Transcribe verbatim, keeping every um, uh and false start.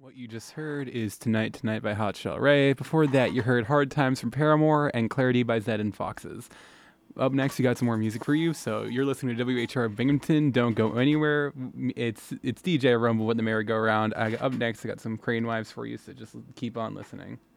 What you just heard is Tonight Tonight by Hot Shell Ray. Before that, you heard Hard Times from Paramore and Clarity by Zed and Foxes. Up next, we got some more music for you. So you're listening to W H R Binghamton. Don't go anywhere. It's it's D J Rumble with the merry-go-round. I, up next, I got some Crane Wives for you, so just keep on listening.